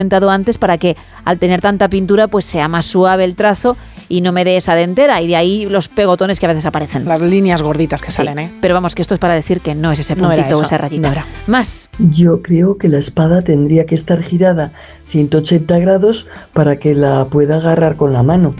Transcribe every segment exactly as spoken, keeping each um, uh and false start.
comentado antes, para que al tener tanta pintura pues sea más suave el trazo y no me dé esa dentera, y de ahí los pegotones que a veces aparecen. Las líneas gorditas que Sí, salen, ¿eh? pero vamos, que esto es para decir que no es ese No puntito era o eso, esa rayita. no era. Más. Yo creo que la espada tendría que estar girada ciento ochenta grados para que la pueda agarrar con la mano.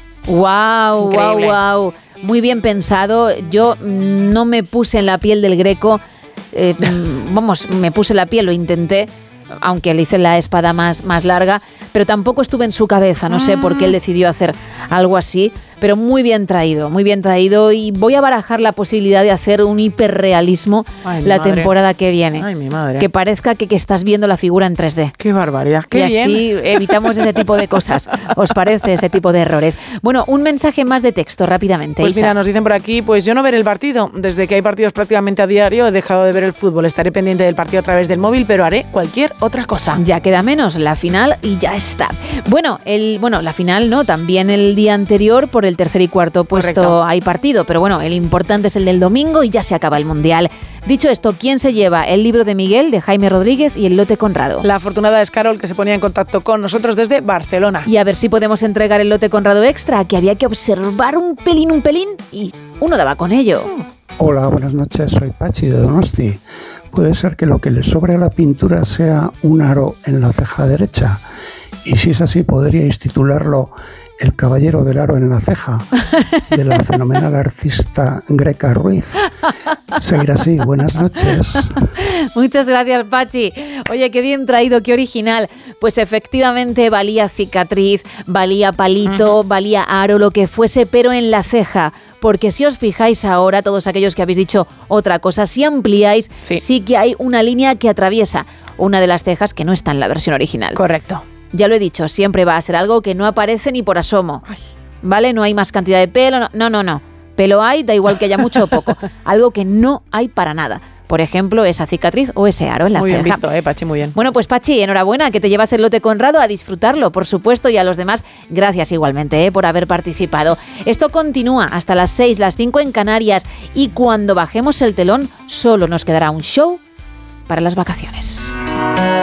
Wow, wow, Increíble. wow. Muy bien pensado. Yo mm, no me puse en la piel del Greco. Eh, mm, vamos, me puse la piel, lo intenté, aunque le hice la espada más, más larga, pero tampoco estuve en su cabeza. No sé por qué él decidió hacer algo así, pero muy bien traído, muy bien traído. Y voy a barajar la posibilidad de hacer un hiperrealismo Ay, mi la madre. temporada que viene. Ay, mi madre. Que parezca que, que estás viendo la figura en tres D. Qué barbaridad, qué y bien. así evitamos ese tipo de cosas. ¿Os parece ese tipo de errores? Bueno, un mensaje más de texto rápidamente. Pues Isa. mira, nos dicen por aquí, pues yo no veré el partido. Desde que hay partidos prácticamente a diario he dejado de ver el fútbol. Estaré pendiente del partido a través del móvil, pero haré cualquier otra cosa. Ya queda menos, la final y ya está. Bueno, el, bueno, la final no, también el día anterior por el tercer y cuarto puesto Correcto. hay partido, pero bueno, el importante es el del domingo y ya se acaba el Mundial. Dicho esto, ¿quién se lleva el libro de Miguel, de Jaime Rodríguez y el lote Conrado? La afortunada es Carol, que se ponía en contacto con nosotros desde Barcelona. Y a ver si podemos entregar el lote Conrado extra, que había que observar un pelín, un pelín, y uno daba con ello. Hola, buenas noches, soy Pachi de Donosti. Puede ser que lo que le sobre a la pintura sea un aro en la ceja derecha. Y si es así, podríais titularlo El caballero del aro en la ceja, de la fenomenal artista Greca Ruiz. Seguir así, buenas noches. Muchas gracias, Pachi. Oye, qué bien traído, qué original. Pues efectivamente valía cicatriz, valía palito, uh-huh. valía aro, lo que fuese, pero en la ceja. Porque si os fijáis ahora, todos aquellos que habéis dicho otra cosa, si ampliáis, sí. sí que hay una línea que atraviesa una de las cejas que no está en la versión original. Correcto. Ya lo he dicho, siempre va a ser algo que no aparece ni por asomo. Ay. ¿Vale? No hay más cantidad de pelo, no, no, no, no. Pelo hay, da igual que haya mucho o poco. Algo que no hay para nada. Por ejemplo, esa cicatriz o ese aro en la muy ceja. Muy bien visto, eh, Pachi, muy bien. Bueno, pues Pachi, enhorabuena, que te llevas el lote Conrado, a disfrutarlo, por supuesto, y a los demás, gracias igualmente eh, por haber participado. Esto continúa hasta las seis, las cinco en Canarias, y cuando bajemos el telón, solo nos quedará un show para las vacaciones.